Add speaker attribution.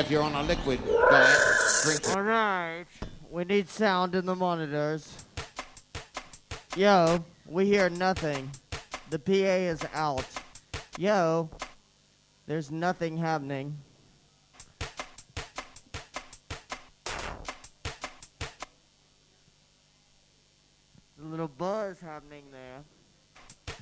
Speaker 1: if you're on a liquid diet, drink it.
Speaker 2: All right. We need sound in the monitors. Yo, we hear nothing. The PA is out. Yo, there's nothing happening. A little buzz happening there.